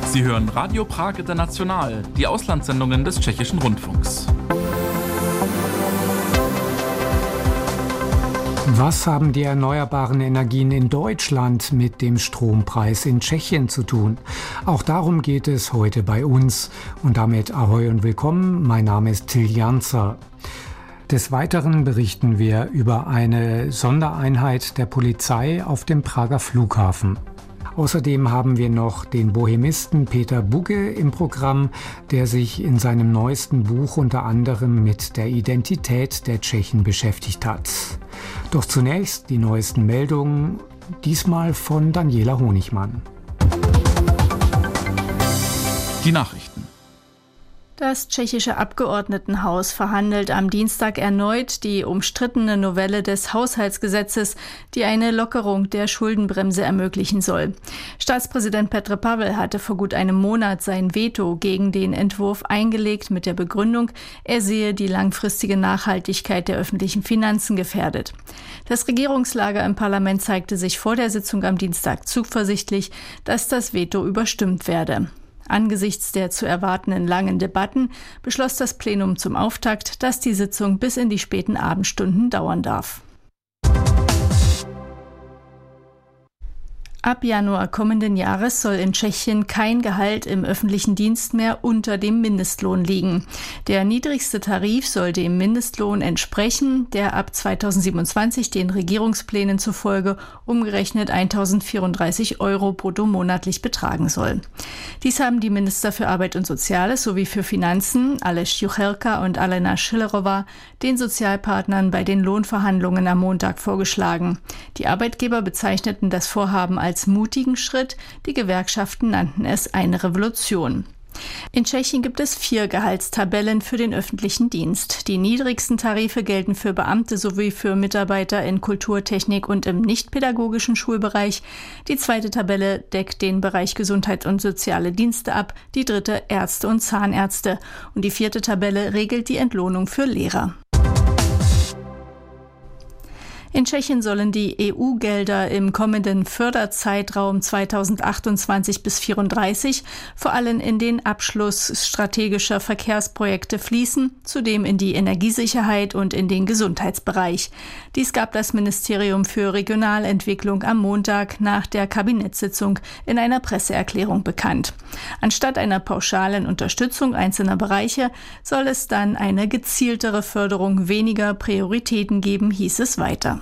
Sie hören Radio Prag International, die Auslandssendungen des Tschechischen Rundfunks. Was haben die erneuerbaren Energien in Deutschland mit dem Strompreis in Tschechien zu tun? Auch darum geht es heute bei uns. Und damit Ahoi und willkommen, mein Name ist Till Janzer. Des Weiteren berichten wir über eine Sondereinheit der Polizei auf dem Prager Flughafen. Außerdem haben wir noch den Bohemisten Peter Bugge im Programm, der sich in seinem neuesten Buch unter anderem mit der Identität der Tschechen beschäftigt hat. Doch zunächst die neuesten Meldungen, diesmal von Daniela Honigmann. Die Nachrichten. Das tschechische Abgeordnetenhaus verhandelt am Dienstag erneut die umstrittene Novelle des Haushaltsgesetzes, die eine Lockerung der Schuldenbremse ermöglichen soll. Staatspräsident Petr Pavel hatte vor gut einem Monat sein Veto gegen den Entwurf eingelegt mit der Begründung, er sehe die langfristige Nachhaltigkeit der öffentlichen Finanzen gefährdet. Das Regierungslager im Parlament zeigte sich vor der Sitzung am Dienstag zuversichtlich, dass das Veto überstimmt werde. Angesichts der zu erwartenden langen Debatten beschloss das Plenum zum Auftakt, dass die Sitzung bis in die späten Abendstunden dauern darf. Ab Januar kommenden Jahres soll in Tschechien kein Gehalt im öffentlichen Dienst mehr unter dem Mindestlohn liegen. Der niedrigste Tarif soll dem Mindestlohn entsprechen, der ab 2027 den Regierungsplänen zufolge umgerechnet 1.034 € brutto monatlich betragen soll. Dies haben die Minister für Arbeit und Soziales sowie für Finanzen, Aleš Juchelka und Alena Schillerova, den Sozialpartnern bei den Lohnverhandlungen am Montag vorgeschlagen. Die Arbeitgeber bezeichneten das Vorhaben als mutigen Schritt, die Gewerkschaften nannten es eine Revolution. In Tschechien gibt es 4 Gehaltstabellen für den öffentlichen Dienst. Die niedrigsten Tarife gelten für Beamte sowie für Mitarbeiter in Kultur, Technik und im nichtpädagogischen Schulbereich. Die zweite Tabelle deckt den Bereich Gesundheit und soziale Dienste ab, die dritte Ärzte und Zahnärzte. Und die vierte Tabelle regelt die Entlohnung für Lehrer. In Tschechien sollen die EU-Gelder im kommenden Förderzeitraum 2028 bis 2034 vor allem in den Abschluss strategischer Verkehrsprojekte fließen, zudem in die Energiesicherheit und in den Gesundheitsbereich. Dies gab das Ministerium für Regionalentwicklung am Montag nach der Kabinettssitzung in einer Presseerklärung bekannt. Anstatt einer pauschalen Unterstützung einzelner Bereiche soll es dann eine gezieltere Förderung weniger Prioritäten geben, hieß es weiter.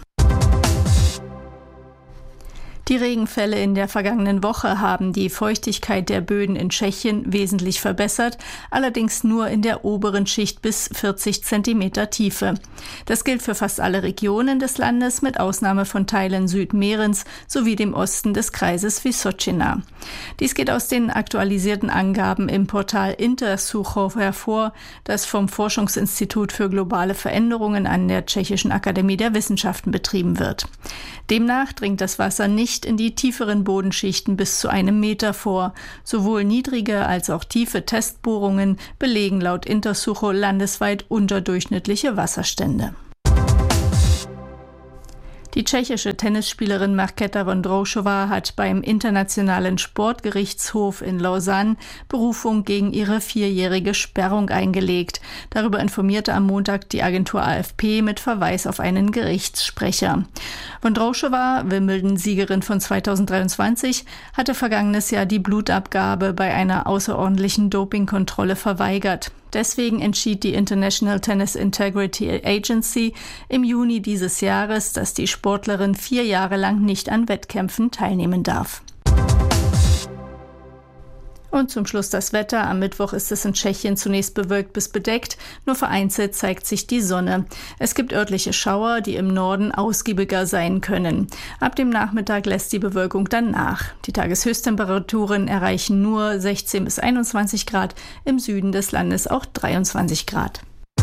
Die Regenfälle in der vergangenen Woche haben die Feuchtigkeit der Böden in Tschechien wesentlich verbessert, allerdings nur in der oberen Schicht bis 40 Zentimeter Tiefe. Das gilt für fast alle Regionen des Landes, mit Ausnahme von Teilen Südmährens sowie dem Osten des Kreises Vysočina. Dies geht aus den aktualisierten Angaben im Portal Intersucho hervor, das vom Forschungsinstitut für globale Veränderungen an der Tschechischen Akademie der Wissenschaften betrieben wird. Demnach dringt das Wasser nicht in die tieferen Bodenschichten bis zu 1 Meter vor. Sowohl niedrige als auch tiefe Testbohrungen belegen laut Intersucho landesweit unterdurchschnittliche Wasserstände. Die tschechische Tennisspielerin Markéta Vondroušová hat beim Internationalen Sportgerichtshof in Lausanne Berufung gegen ihre 4-jährige Sperrung eingelegt. Darüber informierte am Montag die Agentur AFP mit Verweis auf einen Gerichtssprecher. Vondroušová, Wimbledon-Siegerin von 2023, hatte vergangenes Jahr die Blutabgabe bei einer außerordentlichen Dopingkontrolle verweigert. Deswegen entschied die International Tennis Integrity Agency im Juni dieses Jahres, dass die Sportlerin 4 Jahre lang nicht an Wettkämpfen teilnehmen darf. Und zum Schluss das Wetter. Am Mittwoch ist es in Tschechien zunächst bewölkt bis bedeckt, nur vereinzelt zeigt sich die Sonne. Es gibt örtliche Schauer, die im Norden ausgiebiger sein können. Ab dem Nachmittag lässt die Bewölkung dann nach. Die Tageshöchsttemperaturen erreichen nur 16 bis 21 Grad, im Süden des Landes auch 23 Grad.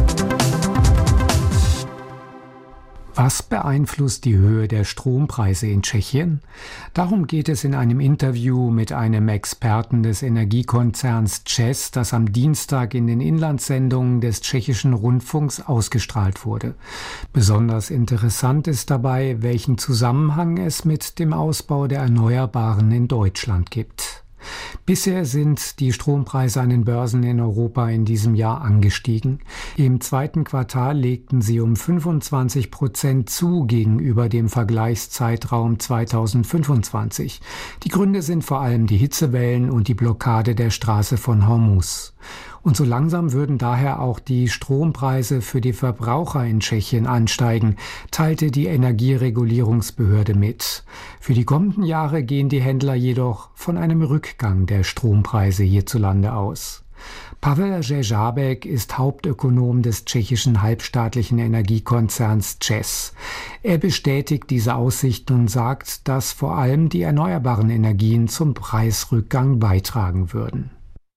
Was beeinflusst die Höhe der Strompreise in Tschechien? Darum geht es in einem Interview mit einem Experten des Energiekonzerns ČEZ, das am Dienstag in den Inlandssendungen des tschechischen Rundfunks ausgestrahlt wurde. Besonders interessant ist dabei, welchen Zusammenhang es mit dem Ausbau der Erneuerbaren in Deutschland gibt. Bisher sind die Strompreise an den Börsen in Europa in diesem Jahr angestiegen. Im zweiten Quartal legten sie um 25% zu gegenüber dem Vergleichszeitraum 2025. Die Gründe sind vor allem die Hitzewellen und die Blockade der Straße von Hormuz. Und so langsam würden daher auch die Strompreise für die Verbraucher in Tschechien ansteigen, teilte die Energieregulierungsbehörde mit. Für die kommenden Jahre gehen die Händler jedoch von einem Rückgang der Strompreise hierzulande aus. Pavel Řežábek ist Hauptökonom des tschechischen halbstaatlichen Energiekonzerns ČEZ. Er bestätigt diese Aussichten und sagt, dass vor allem die erneuerbaren Energien zum Preisrückgang beitragen würden.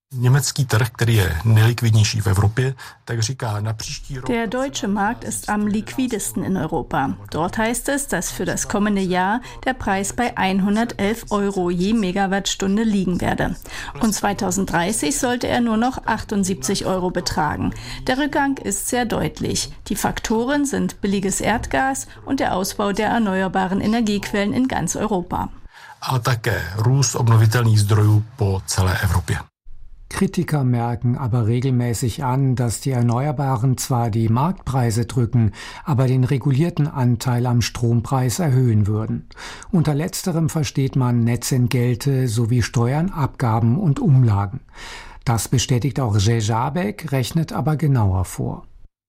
Der deutsche Markt ist am liquidesten in Europa. Dort heißt es, dass für das kommende Jahr der Preis bei 111 € je Megawattstunde liegen werde. Und 2030 sollte er nur noch 78 € betragen. Der Rückgang ist sehr deutlich. Die Faktoren sind billiges Erdgas und der Ausbau der erneuerbaren Energiequellen in ganz Europa. A také růst obnovitelných zdrojů po celé Evropě. Kritiker merken aber regelmäßig an, dass die Erneuerbaren zwar die Marktpreise drücken, aber den regulierten Anteil am Strompreis erhöhen würden. Unter letzterem versteht man Netzentgelte sowie Steuern, Abgaben und Umlagen. Das bestätigt auch Řežábek, rechnet aber genauer vor.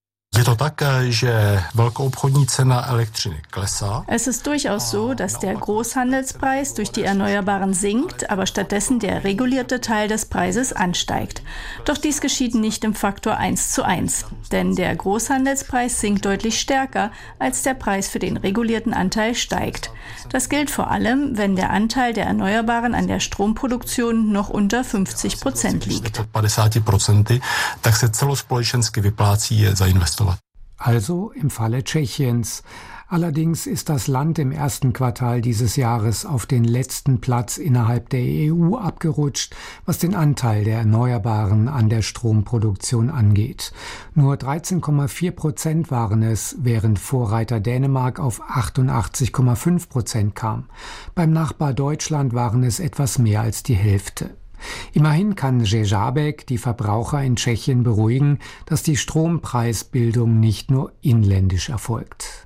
Es ist durchaus so, dass der Großhandelspreis durch die Erneuerbaren sinkt, aber stattdessen der regulierte Teil des Preises ansteigt. Doch dies geschieht nicht im Faktor 1:1, denn der Großhandelspreis sinkt deutlich stärker, als der Preis für den regulierten Anteil steigt. Das gilt vor allem, wenn der Anteil der Erneuerbaren an der Stromproduktion noch unter 50% liegt. Also im Falle Tschechiens. Allerdings ist das Land im ersten Quartal dieses Jahres auf den letzten Platz innerhalb der EU abgerutscht, was den Anteil der Erneuerbaren an der Stromproduktion angeht. Nur 13,4% waren es, während Vorreiter Dänemark auf 88,5% kam. Beim Nachbar Deutschland waren es etwas mehr als die Hälfte. Immerhin kann Řežábek die Verbraucher in Tschechien beruhigen, dass die Strompreisbildung nicht nur inländisch erfolgt.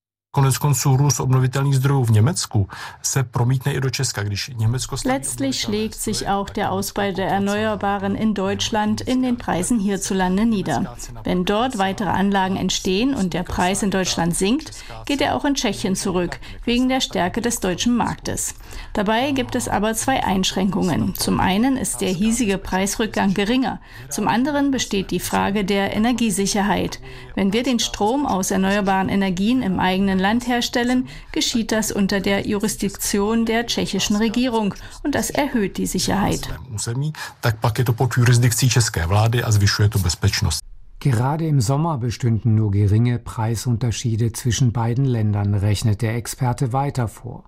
Letztlich schlägt sich auch der Ausbau der Erneuerbaren in Deutschland in den Preisen hierzulande nieder. Wenn dort weitere Anlagen entstehen und der Preis in Deutschland sinkt, geht er auch in Tschechien zurück, wegen der Stärke des deutschen Marktes. Dabei gibt es aber zwei Einschränkungen. Zum einen ist der hiesige Preisrückgang geringer. Zum anderen besteht die Frage der Energiesicherheit. Wenn wir den Strom aus erneuerbaren Energien im eigenen Land herstellen, geschieht das unter der Jurisdiktion der tschechischen Regierung und das erhöht die Sicherheit. Gerade im Sommer bestünden nur geringe Preisunterschiede zwischen beiden Ländern, rechnet der Experte weiter vor.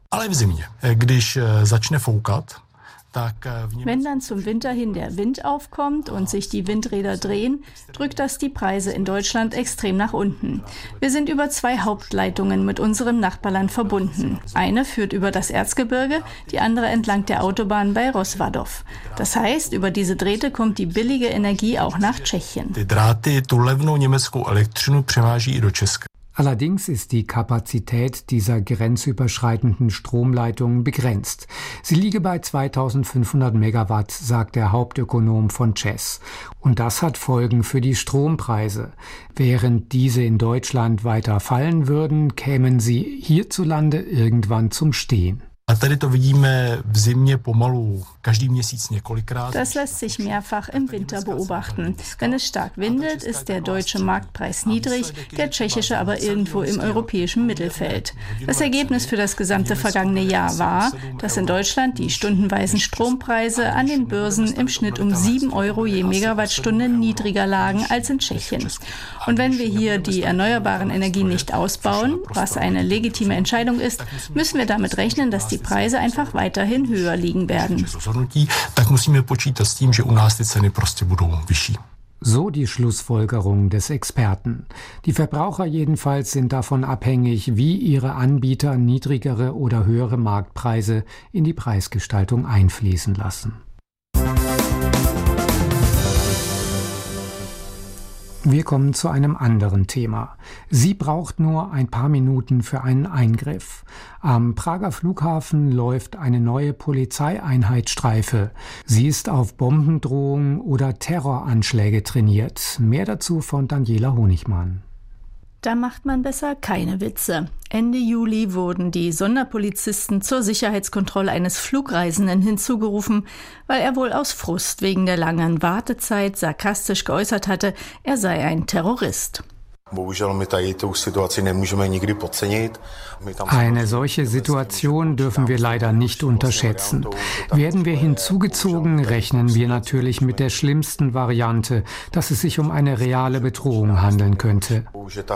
Wenn dann zum Winter hin der Wind aufkommt und sich die Windräder drehen, drückt das die Preise in Deutschland extrem nach unten. Wir sind über 2 Hauptleitungen mit unserem Nachbarland verbunden. Eine führt über das Erzgebirge, die andere entlang der Autobahn bei Rozvadov. Das heißt, über diese Drähte kommt die billige Energie auch nach Tschechien. Allerdings ist die Kapazität dieser grenzüberschreitenden Stromleitungen begrenzt. Sie liege bei 2500 Megawatt, sagt der Hauptökonom von ČEZ. Und das hat Folgen für die Strompreise. Während diese in Deutschland weiter fallen würden, kämen sie hierzulande irgendwann zum Stehen. Das lässt sich mehrfach im Winter beobachten. Wenn es stark windet, ist der deutsche Marktpreis niedrig, der tschechische aber irgendwo im europäischen Mittelfeld. Das Ergebnis für das gesamte vergangene Jahr war, dass in Deutschland die stundenweisen Strompreise an den Börsen im Schnitt um 7 € je Megawattstunde niedriger lagen als in Tschechien. Und wenn wir hier die erneuerbaren Energien nicht ausbauen, was eine legitime Entscheidung ist, müssen wir damit rechnen, dass die Preise einfach weiterhin höher liegen werden. So die Schlussfolgerung des Experten. Die Verbraucher jedenfalls sind davon abhängig, wie ihre Anbieter niedrigere oder höhere Marktpreise in die Preisgestaltung einfließen lassen. Wir kommen zu einem anderen Thema. Sie braucht nur ein paar Minuten für einen Eingriff. Am Prager Flughafen läuft eine neue Polizeieinheit Streife. Sie ist auf Bombendrohungen oder Terroranschläge trainiert. Mehr dazu von Daniela Honigmann. Da macht man besser keine Witze. Ende Juli wurden die Sonderpolizisten zur Sicherheitskontrolle eines Flugreisenden hinzugerufen, weil er wohl aus Frust wegen der langen Wartezeit sarkastisch geäußert hatte, er sei ein Terrorist. Eine solche Situation dürfen wir leider nicht unterschätzen. Werden wir hinzugezogen, rechnen wir natürlich mit der schlimmsten Variante, dass es sich um eine reale Bedrohung handeln könnte.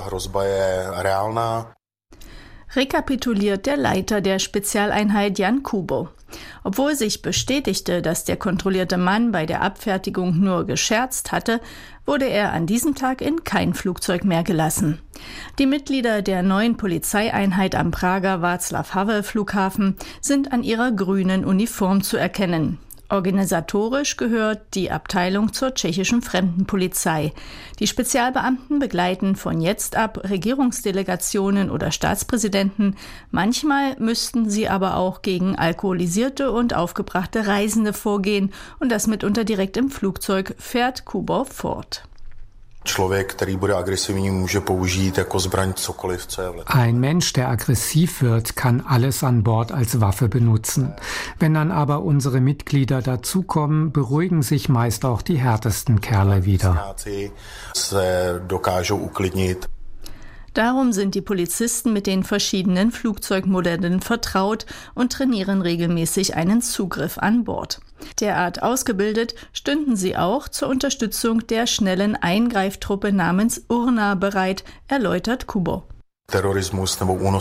Rekapituliert der Leiter der Spezialeinheit Jan Kubo. Obwohl sich bestätigte, dass der kontrollierte Mann bei der Abfertigung nur gescherzt hatte, wurde er an diesem Tag in kein Flugzeug mehr gelassen. Die Mitglieder der neuen Polizeieinheit am Prager Václav-Havel-Flughafen sind an ihrer grünen Uniform zu erkennen. Organisatorisch gehört die Abteilung zur tschechischen Fremdenpolizei. Die Spezialbeamten begleiten von jetzt ab Regierungsdelegationen oder Staatspräsidenten. Manchmal müssten sie aber auch gegen alkoholisierte und aufgebrachte Reisende vorgehen und das mitunter direkt im Flugzeug, fährt Kubo fort. Ein Mensch, der aggressiv wird, kann alles an Bord als Waffe benutzen. Wenn dann aber unsere Mitglieder dazukommen, beruhigen sich meist auch die härtesten Kerle wieder. Darum sind die Polizisten mit den verschiedenen Flugzeugmodellen vertraut und trainieren regelmäßig einen Zugriff an Bord. Derart ausgebildet stünden sie auch zur Unterstützung der schnellen Eingreiftruppe namens Urna bereit, erläutert Kubo. Terrorismus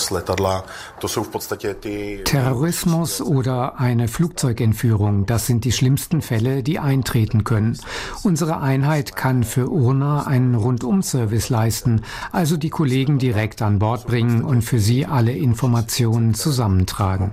oder eine Flugzeugentführung, das sind die schlimmsten Fälle, die eintreten können. Unsere Einheit kann für Urna einen Rundum-Service leisten, also die Kollegen direkt an Bord bringen und für sie alle Informationen zusammentragen.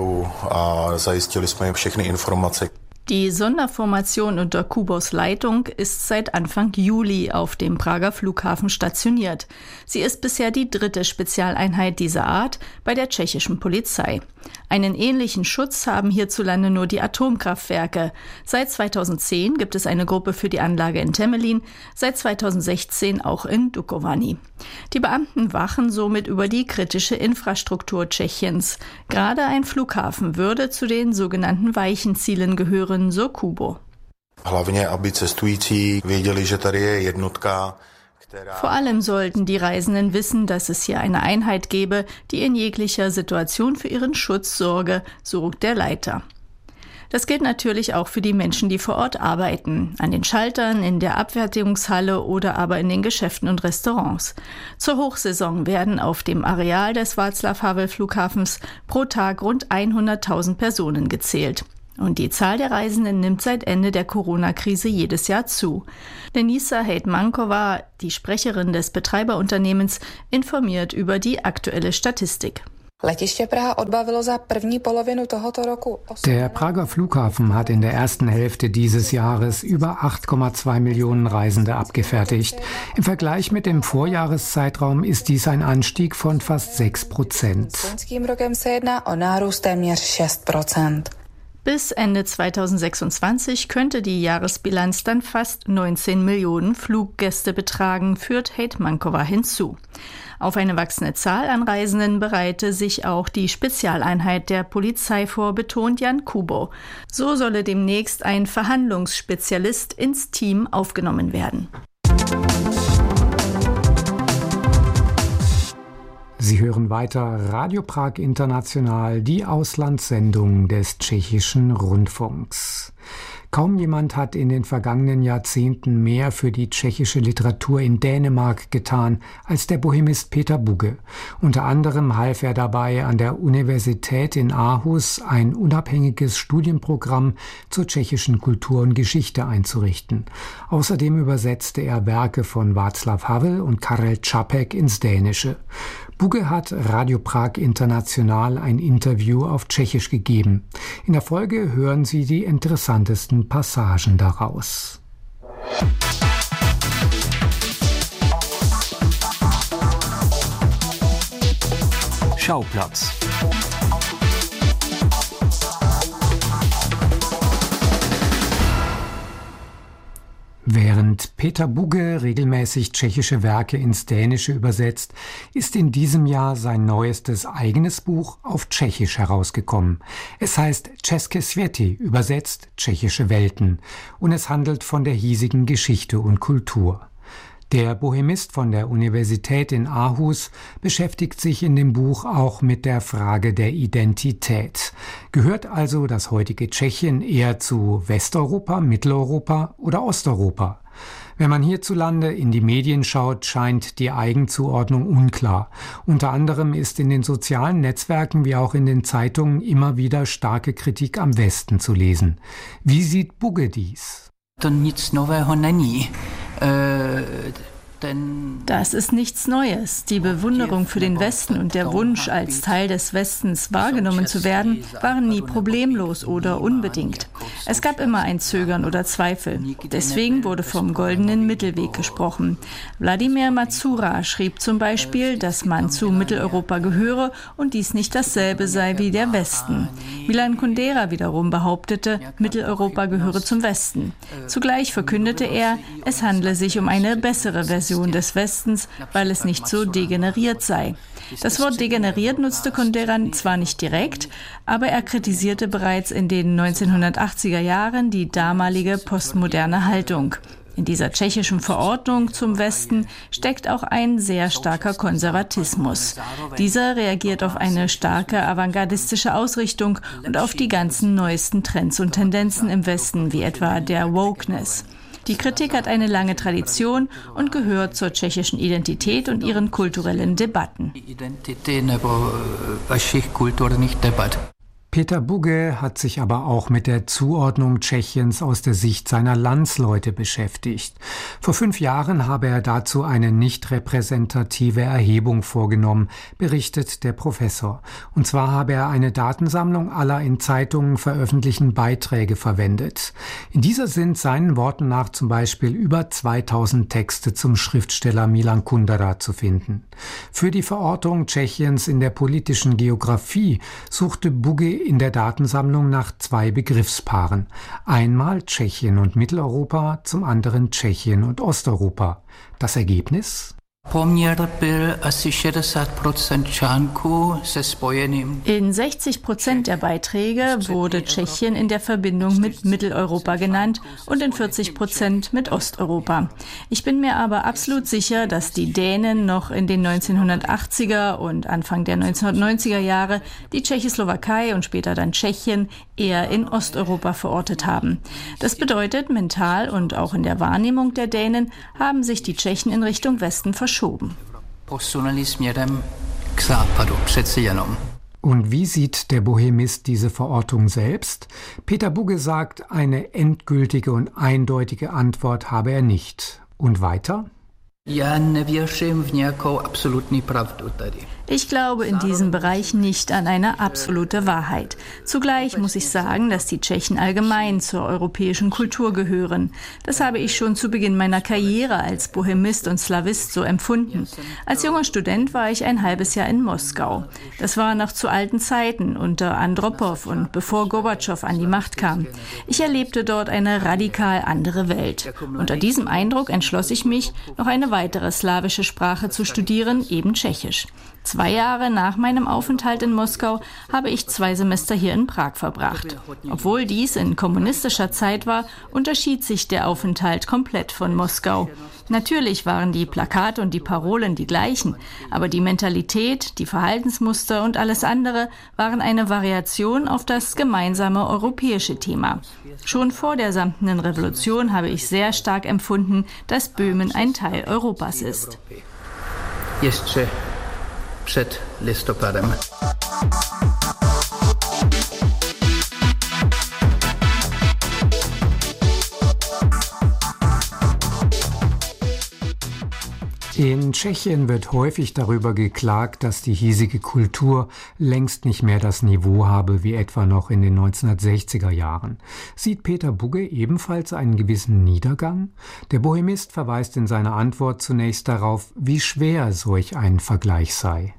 Die Sonderformation unter Kubos Leitung ist seit Anfang Juli auf dem Prager Flughafen stationiert. Sie ist bisher die 3. Spezialeinheit dieser Art bei der tschechischen Polizei. Einen ähnlichen Schutz haben hierzulande nur die Atomkraftwerke. Seit 2010 gibt es eine Gruppe für die Anlage in Temelin, seit 2016 auch in Dukovany. Die Beamten wachen somit über die kritische Infrastruktur Tschechiens. Gerade ein Flughafen würde zu den sogenannten weichen Zielen gehören, so Kubo. Vor allem sollten die Reisenden wissen, dass es hier eine Einheit gäbe, die in jeglicher Situation für ihren Schutz sorge, so der Leiter. Das gilt natürlich auch für die Menschen, die vor Ort arbeiten, an den Schaltern, in der Abfertigungshalle oder aber in den Geschäften und Restaurants. Zur Hochsaison werden auf dem Areal des Václav-Havel-Flughafens pro Tag rund 100.000 Personen gezählt. Und die Zahl der Reisenden nimmt seit Ende der Corona-Krise jedes Jahr zu. Denisa Heitmankova, die Sprecherin des Betreiberunternehmens, informiert über die aktuelle Statistik. Der Prager Flughafen hat in der ersten Hälfte dieses Jahres über 8,2 Millionen Reisende abgefertigt. Im Vergleich mit dem Vorjahreszeitraum ist dies ein Anstieg von fast 6%. Bis Ende 2026 könnte die Jahresbilanz dann fast 19 Millionen Fluggäste betragen, führt Heitmankova hinzu. Auf eine wachsende Zahl an Reisenden bereite sich auch die Spezialeinheit der Polizei vor, betont Jan Kubo. So solle demnächst ein Verhandlungsspezialist ins Team aufgenommen werden. Sie hören weiter Radio Prag International, die Auslandssendung des tschechischen Rundfunks. Kaum jemand hat in den vergangenen Jahrzehnten mehr für die tschechische Literatur in Dänemark getan als der Bohemist Peter Bugge. Unter anderem half er dabei, an der Universität in Aarhus ein unabhängiges Studienprogramm zur tschechischen Kultur und Geschichte einzurichten. Außerdem übersetzte er Werke von Václav Havel und Karel Čapek ins Dänische. Bugge hat Radio Prag International ein Interview auf Tschechisch gegeben. In der Folge hören Sie die interessantesten Passagen daraus. Schauplatz. Während Peter Bugge regelmäßig tschechische Werke ins Dänische übersetzt, ist in diesem Jahr sein neuestes eigenes Buch auf Tschechisch herausgekommen. Es heißt České světy, übersetzt Tschechische Welten, und es handelt von der hiesigen Geschichte und Kultur. Der Bohemist von der Universität in Aarhus beschäftigt sich in dem Buch auch mit der Frage der Identität. Gehört also das heutige Tschechien eher zu Westeuropa, Mitteleuropa oder Osteuropa? Wenn man hierzulande in die Medien schaut, scheint die Eigenzuordnung unklar. Unter anderem ist in den sozialen Netzwerken wie auch in den Zeitungen immer wieder starke Kritik am Westen zu lesen. Wie sieht Bugge dies? To nic nového není. Das ist nichts Neues. Die Bewunderung für den Westen und der Wunsch, als Teil des Westens wahrgenommen zu werden, waren nie problemlos oder unbedingt. Es gab immer ein Zögern oder Zweifel. Deswegen wurde vom goldenen Mittelweg gesprochen. Wladimir Mazura schrieb zum Beispiel, dass man zu Mitteleuropa gehöre und dies nicht dasselbe sei wie der Westen. Milan Kundera wiederum behauptete, Mitteleuropa gehöre zum Westen. Zugleich verkündete er, es handle sich um eine bessere Version des Westens, weil es nicht so degeneriert sei. Das Wort degeneriert nutzte Kundera zwar nicht direkt, aber er kritisierte bereits in den 1980er Jahren die damalige postmoderne Haltung. In dieser tschechischen Verordnung zum Westen steckt auch ein sehr starker Konservatismus. Dieser reagiert auf eine starke avantgardistische Ausrichtung und auf die ganzen neuesten Trends und Tendenzen im Westen, wie etwa der Wokeness. Die Kritik hat eine lange Tradition und gehört zur tschechischen Identität und ihren kulturellen Debatten. Peter Bugge hat sich aber auch mit der Zuordnung Tschechiens aus der Sicht seiner Landsleute beschäftigt. Vor 5 Jahren habe er dazu eine nicht repräsentative Erhebung vorgenommen, berichtet der Professor. Und zwar habe er eine Datensammlung aller in Zeitungen veröffentlichten Beiträge verwendet. In dieser sind seinen Worten nach zum Beispiel über 2000 Texte zum Schriftsteller Milan Kundera zu finden. Für die Verortung Tschechiens in der politischen Geografie suchte Bugge in der Datensammlung nach 2 Begriffspaaren. Einmal Tschechien und Mitteleuropa, zum anderen Tschechien und Osteuropa. Das Ergebnis? Poměr byl asi 60% článků se spojeným. In 60% der Beiträge wurde Tschechien in der Verbindung mit Mitteleuropa genannt und in 40% mit Osteuropa. Ich bin mir aber absolut sicher, dass die Dänen noch in den 1980er und Anfang der 1990er Jahre die Tschechoslowakei und später dann Tschechien eher in Osteuropa verortet haben. Das bedeutet, mental und auch in der Wahrnehmung der Dänen haben sich die Tschechen in Richtung Westen verschoben. Und wie sieht der Bohemist diese Verortung selbst? Peter Bugge sagt, eine endgültige und eindeutige Antwort habe er nicht. Und weiter? Ich glaube in diesem Bereich nicht an eine absolute Wahrheit. Zugleich muss ich sagen, dass die Tschechen allgemein zur europäischen Kultur gehören. Das habe ich schon zu Beginn meiner Karriere als Bohemist und Slawist so empfunden. Als junger Student war ich ein halbes Jahr in Moskau. Das war noch zu alten Zeiten unter Andropow und bevor Gorbatschow an die Macht kam. Ich erlebte dort eine radikal andere Welt. Unter diesem Eindruck entschloss ich mich, noch eine weitere slawische Sprache zu studieren, eben Tschechisch. 2 Jahre nach meinem Aufenthalt in Moskau habe ich 2 Semester hier in Prag verbracht. Obwohl dies in kommunistischer Zeit war, unterschied sich der Aufenthalt komplett von Moskau. Natürlich waren die Plakate und die Parolen die gleichen, aber die Mentalität, die Verhaltensmuster und alles andere waren eine Variation auf das gemeinsame europäische Thema. Schon vor der Samtenen Revolution habe ich sehr stark empfunden, dass Böhmen ein Teil Europas ist. Przed listopadem. In Tschechien wird häufig darüber geklagt, dass die hiesige Kultur längst nicht mehr das Niveau habe wie etwa noch in den 1960er Jahren. Sieht Peter Bugge ebenfalls einen gewissen Niedergang? Der Bohemist verweist in seiner Antwort zunächst darauf, wie schwer solch ein Vergleich sei.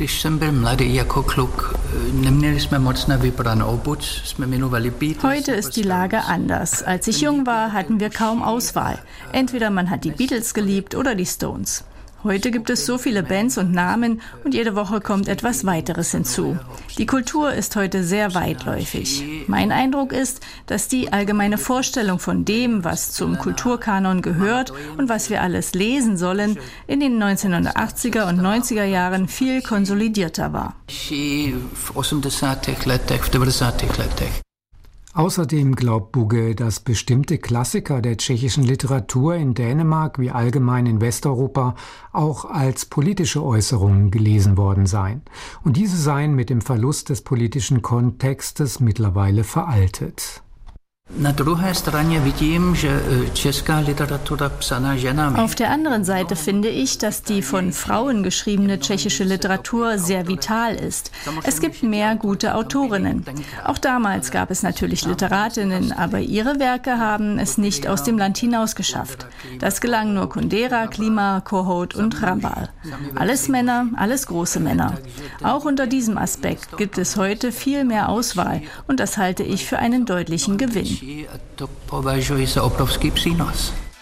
Heute ist die Lage anders. Als ich jung war, hatten wir kaum Auswahl. Entweder man hat die Beatles geliebt oder die Stones. Heute gibt es so viele Bands und Namen und jede Woche kommt etwas weiteres hinzu. Die Kultur ist heute sehr weitläufig. Mein Eindruck ist, dass die allgemeine Vorstellung von dem, was zum Kulturkanon gehört und was wir alles lesen sollen, in den 1980er und 90er Jahren viel konsolidierter war. Außerdem glaubt Bugge, dass bestimmte Klassiker der tschechischen Literatur in Dänemark wie allgemein in Westeuropa auch als politische Äußerungen gelesen worden seien. Und diese seien mit dem Verlust des politischen Kontextes mittlerweile veraltet. Auf der anderen Seite finde ich, dass die von Frauen geschriebene tschechische Literatur sehr vital ist. Es gibt mehr gute Autorinnen. Auch damals gab es natürlich Literatinnen, aber ihre Werke haben es nicht aus dem Land hinaus geschafft. Das gelang nur Kundera, Klima, Kohout und Rambal. Alles Männer, alles große Männer. Auch unter diesem Aspekt gibt es heute viel mehr Auswahl und das halte ich für einen deutlichen Gewinn. To považuji za obrovský přínos.